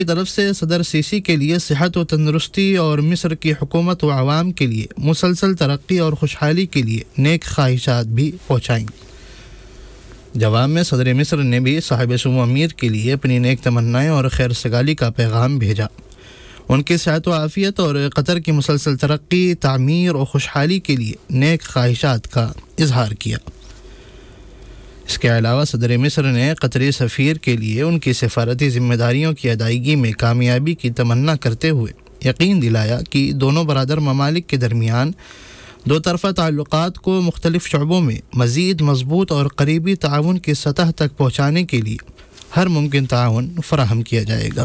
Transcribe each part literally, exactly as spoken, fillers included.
کی طرف سے صدر سیسی کے لیے صحت و تندرستی اور مصر کی حکومت و عوام کے لیے مسلسل ترقی اور خوشحالی کے لیے نیک خواہشات بھی پہنچائیں۔ جواب میں صدر مصر نے بھی صاحب سمو امیر کے لیے اپنی نیک تمنائیں اور خیر سگالی کا پیغام بھیجا۔ ان کی صحت و عافیت اور قطر کی مسلسل ترقی، تعمیر اور خوشحالی کے لیے نیک خواہشات کا اظہار کیا۔ اس کے علاوہ صدر مصر نے قطری سفیر کے لیے ان کی سفارتی ذمہ داریوں کی ادائیگی میں کامیابی کی تمنا کرتے ہوئے یقین دلایا کہ دونوں برادر ممالک کے درمیان دو طرفہ تعلقات کو مختلف شعبوں میں مزید مضبوط اور قریبی تعاون کی سطح تک پہنچانے کے لیے ہر ممکن تعاون فراہم کیا جائے گا۔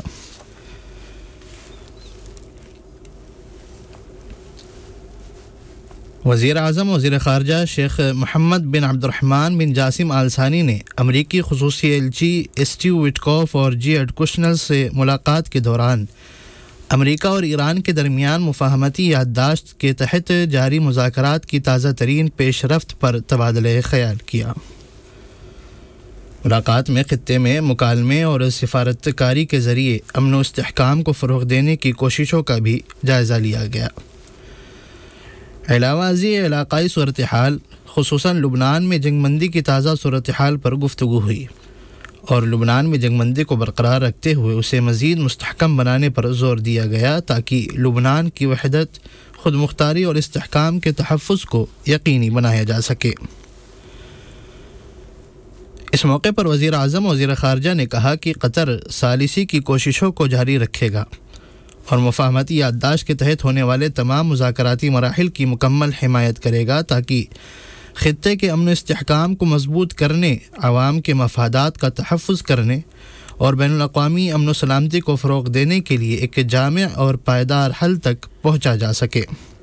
وزیر اعظم وزیر خارجہ شیخ محمد بن عبد الرحمن بن جاسم آل ثانی نے امریکی خصوصی ایلچی اسٹیو وٹکوف اور جی ایڈ کشنل سے ملاقات کے دوران امریکہ اور ایران کے درمیان مفاہمتی یادداشت کے تحت جاری مذاکرات کی تازہ ترین پیش رفت پر تبادلہ خیال کیا۔ ملاقات میں خطے میں مکالمے اور سفارت کاری کے ذریعے امن و استحکام کو فروغ دینے کی کوششوں کا بھی جائزہ لیا گیا۔ علاوہ ازیں علاقائی صورتحال خصوصاً لبنان میں جنگ بندی کی تازہ صورتحال پر گفتگو ہوئی اور لبنان میں جنگ بندی کو برقرار رکھتے ہوئے اسے مزید مستحکم بنانے پر زور دیا گیا تاکہ لبنان کی وحدت، خود مختاری اور استحکام کے تحفظ کو یقینی بنایا جا سکے۔ اس موقع پر وزیر اعظم وزیر خارجہ نے کہا کہ قطر ثالثی کی کوششوں کو جاری رکھے گا اور مفاہمتی یادداشت کے تحت ہونے والے تمام مذاکراتی مراحل کی مکمل حمایت کرے گا تاکہ خطے کے امن و استحکام کو مضبوط کرنے، عوام کے مفادات کا تحفظ کرنے اور بین الاقوامی امن و سلامتی کو فروغ دینے کے لیے ایک جامع اور پائیدار حل تک پہنچا جا سکے۔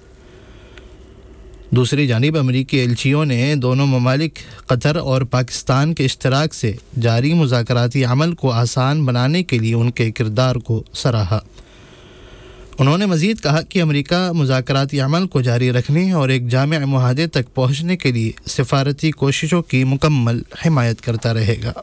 دوسری جانب امریکی ایلچیوں نے دونوں ممالک قطر اور پاکستان کے اشتراک سے جاری مذاکراتی عمل کو آسان بنانے کے لیے ان کے کردار کو سراہا۔ انہوں نے مزید کہا کہ امریکہ مذاکراتی عمل کو جاری رکھنے اور ایک جامع معاہدے تک پہنچنے کے لیے سفارتی کوششوں کی مکمل حمایت کرتا رہے گا۔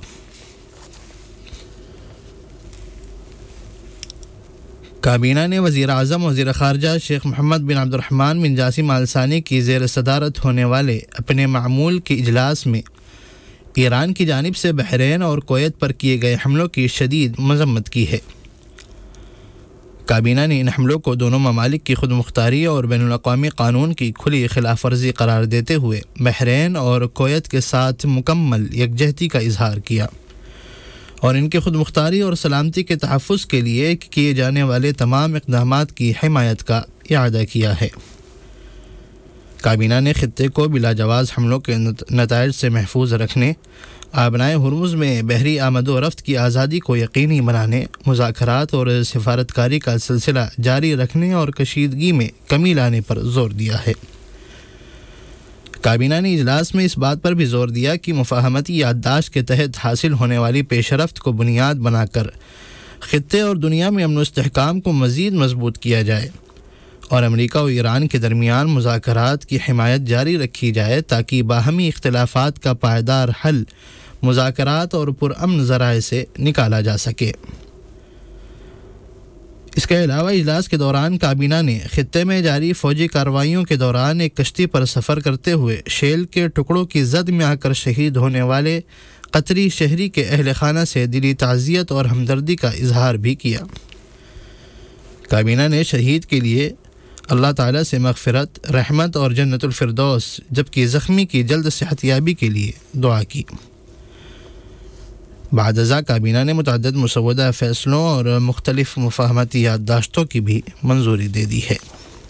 کابینہ نے وزیر اعظم وزیر خارجہ شیخ محمد بن عبد الرحمن بن جاسم آل ثانی کی زیر صدارت ہونے والے اپنے معمول کے اجلاس میں ایران کی جانب سے بحرین اور کویت پر کیے گئے حملوں کی شدید مذمت کی ہے۔ کابینہ نے ان حملوں کو دونوں ممالک کی خود مختاری اور بین الاقوامی قانون کی کھلی خلاف ورزی قرار دیتے ہوئے بحرین اور کویت کے ساتھ مکمل یکجہتی کا اظہار کیا اور ان کی خود مختاری اور سلامتی کے تحفظ کے لیے کیے جانے والے تمام اقدامات کی حمایت کا اعادہ کیا ہے۔ کابینہ نے خطے کو بلا جواز حملوں کے نتائج سے محفوظ رکھنے، آبنائے ہرمز میں بحری آمد و رفت کی آزادی کو یقینی بنانے، مذاکرات اور سفارتکاری کا سلسلہ جاری رکھنے اور کشیدگی میں کمی لانے پر زور دیا ہے۔ کابینہ نے اجلاس میں اس بات پر بھی زور دیا کہ مفاہمتی یادداشت کے تحت حاصل ہونے والی پیش رفت کو بنیاد بنا کر خطے اور دنیا میں امن و استحکام کو مزید مضبوط کیا جائے اور امریکہ و ایران کے درمیان مذاکرات کی حمایت جاری رکھی جائے تاکہ باہمی اختلافات کا پائیدار حل مذاکرات اور پرامن ذرائع سے نکالا جا سکے۔ اس کے علاوہ اجلاس کے دوران کابینہ نے خطے میں جاری فوجی کارروائیوں کے دوران ایک کشتی پر سفر کرتے ہوئے شیل کے ٹکڑوں کی زد میں آ کر شہید ہونے والے قطری شہری کے اہل خانہ سے دلی تعزیت اور ہمدردی کا اظہار بھی کیا۔ کابینہ نے شہید کے لیے اللہ تعالیٰ سے مغفرت، رحمت اور جنت الفردوس جبکہ زخمی کی جلد صحت یابی کے لیے دعا کی۔ بعد ازاں کابینہ نے متعدد مسودہ فیصلوں اور مختلف مفاہمتی یادداشتوں کی بھی منظوری دے دی ہے۔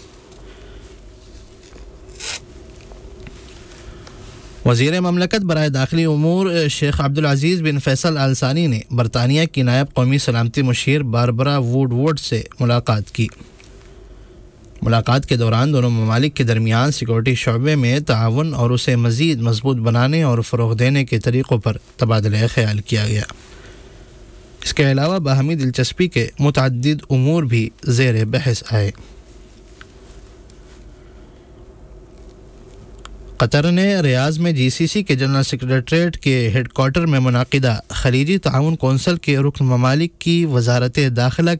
وزیر مملکت برائے داخلی امور شیخ عبدالعزیز بن فیصل آل ثانی نے برطانیہ کی نائب قومی سلامتی مشیر باربرا ووڈ ووڈ سے ملاقات کی۔ ملاقات کے دوران دونوں ممالک کے درمیان سیکورٹی شعبے میں تعاون اور اسے مزید مضبوط بنانے اور فروغ دینے کے طریقوں پر تبادلہ خیال کیا گیا۔ اس کے علاوہ باہمی دلچسپی کے متعدد امور بھی زیر بحث آئے۔ قطر نے ریاض میں جی سی سی کے جنرل سیکریٹریٹ کے ہیڈ کوارٹر میں منعقدہ خلیجی تعاون کونسل کے رکن ممالک کی وزارت داخلہ